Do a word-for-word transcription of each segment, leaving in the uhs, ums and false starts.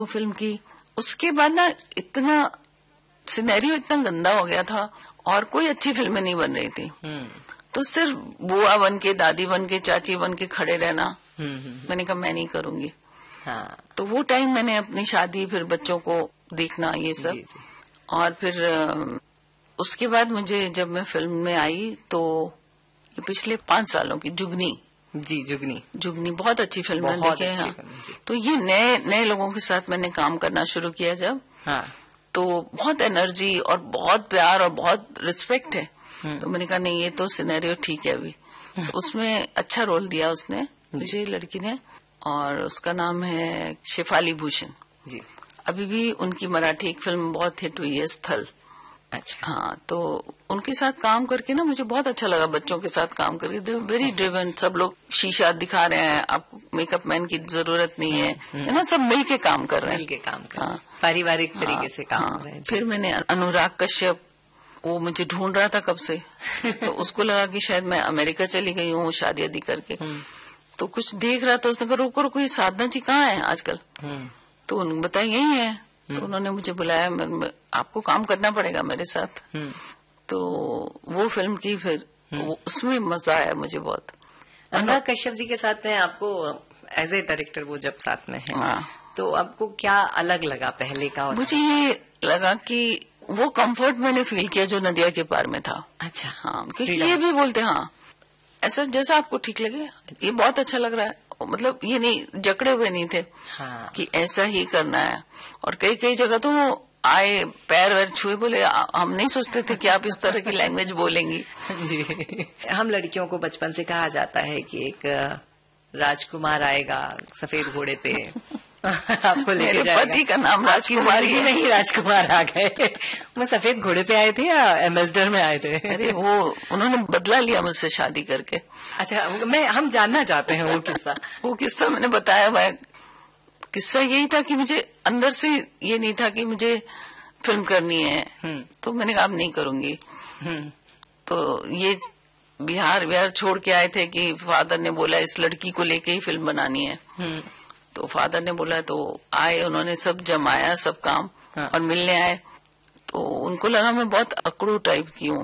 वो फिल्म की। उसके बाद ना इतना सिनेरियो इतना गंदा हो गया था और कोई अच्छी फिल्में नहीं बन रही थी। तो सिर्फ बुआ बन के, दादी बन के, चाची बन के खड़े रहना, मैंने कहा मैं नहीं करूंगी। हाँ। तो वो टाइम मैंने अपनी शादी, फिर बच्चों को देखना, ये सब। जी, जी। और फिर उसके बाद मुझे जब मैं फिल्म में आई तो ये पिछले पांच सालों की जुगनी। जी, जुगनी जुगनी बहुत अच्छी फिल्म है, देखे हैं। हाँ। तो ये नए नए लोगों के साथ मैंने काम करना शुरू किया जब। हाँ। तो बहुत एनर्जी और बहुत प्यार और बहुत रिस्पेक्ट है। तो मैंने कहा नहीं, ये तो सिनेरियो ठीक है अभी। तो उसमें अच्छा रोल दिया उसने मुझे, लड़की ने, और उसका नाम है शेफाली भूषण जी। अभी भी उनकी मराठी एक फिल्म बहुत हिट हुई है, स्थल। अच्छा। हाँ, तो उनके साथ काम करके ना मुझे बहुत अच्छा लगा। बच्चों के साथ काम करके, दे वेरी ड्रिवन। सब लोग शीशा दिखा रहे हैं, आपको मेकअप मैन की जरूरत नहीं है, है ना, सब मिल के काम कर रहे हैं, मिल के काम कर रहे हैं, पारिवारिक तरीके से काम कर रहे हैं। फिर मैंने अनुराग कश्यप, वो मुझे ढूंढ रहा था कब से। तो उसको लगा कि शायद मैं अमेरिका चली गई हूँ शादी आदि करके। तो कुछ देख रहा था, उसने कहा रोको रोको, ये साधना जी कहाँ है आजकल। तो उन्होंने बताया यही है। तो उन्होंने मुझे बुलाया, आपको काम करना पड़ेगा मेरे साथ। तो वो फिल्म की, फिर वो, उसमें मजा आया मुझे बहुत। अनुराग कश्यप जी के साथ में आपको एज ए डायरेक्टर वो जब साथ में है, हाँ। तो आपको क्या अलग लगा पहले का? और मुझे ये लगा कि वो कंफर्ट मैंने फील किया जो नदिया के पार में था। अच्छा। हाँ, क्योंकि ये भी बोलते हाँ ऐसा जैसा आपको ठीक लगे, ये बहुत अच्छा लग रहा है। मतलब ये नहीं, जकड़े हुए नहीं थे। हाँ। कि ऐसा ही करना है। और कई कई जगह तो आए, पैर वैर छुए, बोले हम नहीं सोचते थे कि आप इस तरह की लैंग्वेज बोलेंगी। जी। हम लड़कियों को बचपन से कहा जाता है कि एक राजकुमार आएगा सफेद घोड़े पे आपको लेके जाएगा। पति का नाम राजकुमार ही नहीं, राजकुमार आ गए। वो सफेद घोड़े पे आए थे या एम्बेसडर में आए थे? अरे वो उन्होंने बदला लिया मुझसे शादी करके। अच्छा, मैं हम जानना चाहते हैं वो किस्सा। वो किस्सा मैंने बताया। मैं किस्सा यही था कि मुझे अंदर से ये नहीं था कि मुझे फिल्म करनी है। तो मैंने कहा अब नहीं करूंगी। तो ये बिहार बिहार छोड़ के आए थे कि फादर ने बोला इस लड़की को लेके ही फिल्म बनानी है। तो फादर ने बोला, तो आए, उन्होंने सब जमाया, सब काम। हाँ। और मिलने आए तो उनको लगा मैं बहुत अकड़ू टाइप की हूँ।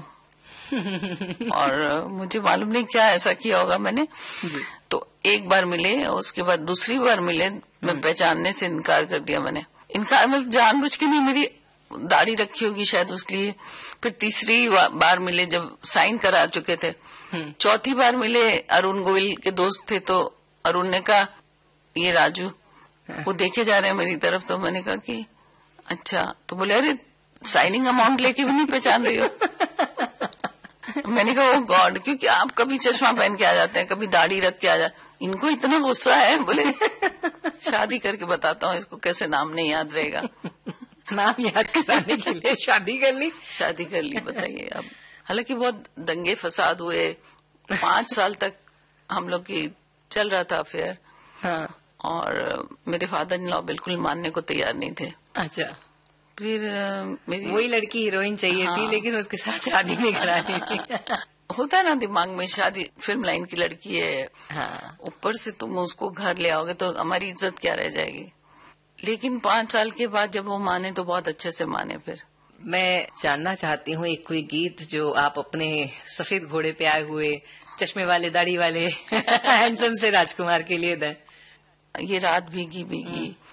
और मुझे मालूम नहीं क्या ऐसा किया होगा मैंने। तो एक बार मिले, उसके बाद दूसरी बार मिले, मैं पहचानने से इनकार कर दिया मैंने। इनकार मतलब जानबूझ के नहीं, मेरी दाढ़ी रखी होगी शायद उसलिए। फिर तीसरी बार मिले जब साइन करा चुके थे। चौथी बार मिले, अरुण गोयल के दोस्त थे, तो अरुण ने कहा ये राजू, वो देखे जा रहे हैं मेरी तरफ। तो मैंने कहा कि अच्छा। तो बोले अरे साइनिंग अमाउंट लेके भी नहीं पहचान रही हो। मैंने कहा ओ गॉड, क्योंकि आप कभी चश्मा पहन के आ जाते हैं, कभी दाढ़ी रख के आ जाते। इनको इतना गुस्सा है, बोले शादी करके बताता हूँ इसको कैसे नाम नहीं याद रहेगा। नाम याद कराने के लिए शादी कर ली। शादी कर ली, बताइए। अब हालांकि बहुत दंगे फसाद हुए, पांच साल तक हम लोग की चल रहा था अफेयर। हाँ। और मेरे फादर इन लॉ बिल्कुल मानने को तैयार नहीं थे। अच्छा। फिर मेरी वही लड़की हीरोइन चाहिए हाँ। थी, लेकिन उसके साथ शादी नहीं करानी थी। होता है ना दिमाग में, शादी फिल्म लाइन की लड़की है, हाँ। ऊपर से तुम उसको घर ले आओगे तो हमारी इज्जत क्या रह जाएगी। लेकिन पांच साल के बाद जब वो माने तो बहुत अच्छे से माने। फिर मैं जानना चाहती हूँ एक कोई गीत जो आप अपने सफेद घोड़े पे आए हुए चश्मे वाले दाढ़ी वाले हैंडसम से राजकुमार के लिए दें। ये रात भीगी भीगी